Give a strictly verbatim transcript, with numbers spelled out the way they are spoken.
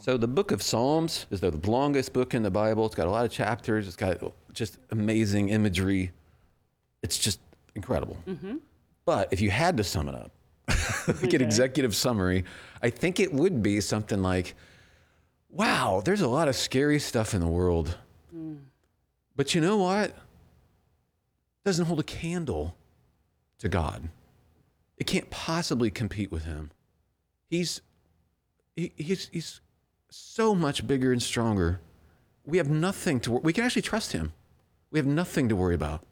So the book of Psalms is the longest book in the Bible. It's got a lot of chapters. It's got just amazing imagery. It's just incredible. Mm-hmm. But if you had to sum it up, like Okay. an executive summary, I think it would be something like, wow, there's a lot of scary stuff in the world. Mm. But you know what? It doesn't hold a candle to God. It can't possibly compete with him. He's he, he's he's so much bigger and stronger. We have nothing to we can actually trust him. We have nothing to worry about.